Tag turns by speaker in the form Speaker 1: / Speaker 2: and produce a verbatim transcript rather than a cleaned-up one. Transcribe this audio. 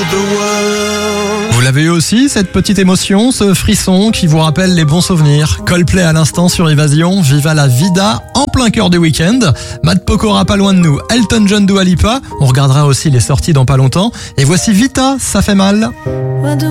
Speaker 1: Vous l'avez eu aussi, cette petite émotion, ce frisson qui vous rappelle les bons souvenirs. Coldplay à l'instant sur Évasion, Viva la Vida, en plein cœur du week-end. Matt Pokora pas loin de nous, Elton John, Dua Lipa. On regardera aussi les sorties dans pas longtemps. Et voici Vita, ça fait mal.